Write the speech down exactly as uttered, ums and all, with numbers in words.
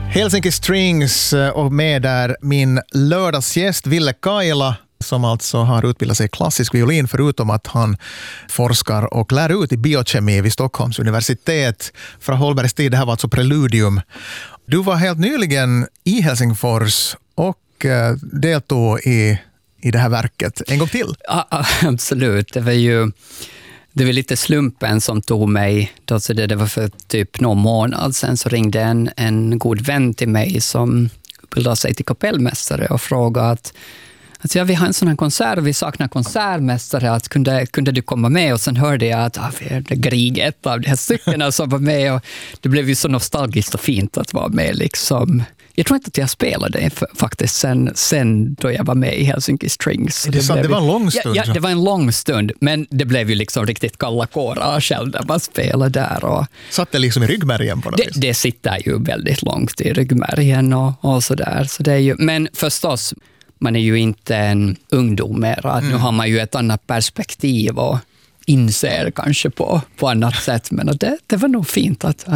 Helsinki Strings och med där min lördagsgäst Ville Kaila som alltså har utbildat sig i klassisk violin förutom att han forskar och lär ut i biokemi vid Stockholms universitet. Från Holbergs tid, det här var alltså Preludium. Du var helt nyligen i Helsingfors och deltog i, i det här verket en gång till. Ja, absolut, det var ju det var lite slumpen som tog mig. Då, så det, det var för typ någon månad sedan så ringde en, en god vän till mig som utbildade sig till kapellmästare och frågade att, att ja, vi har en sån här konsert och vi saknar konsertmästare, att kunde, kunde du komma med? Och sen hörde jag att ah, vi är Grieg, ett av de här styckena som var med, och det blev ju så nostalgiskt och fint att vara med liksom. Jag tror inte att jag spelade faktiskt sen, sen då jag var med i Helsinki Strings. Det, det, blev, det var en lång stund. Ja, ja, det var en lång stund, men det blev ju liksom riktigt kalla kårar själv när man spelade där. Och satt det liksom i ryggmärgen på något det, vis? Det sitter ju väldigt långt i ryggmärgen och, och sådär. Så det är ju, men förstås, man är ju inte en ungdom mer. Mm. Nu har man ju ett annat perspektiv och inser kanske på, på annat sätt. Men det, det var nog fint att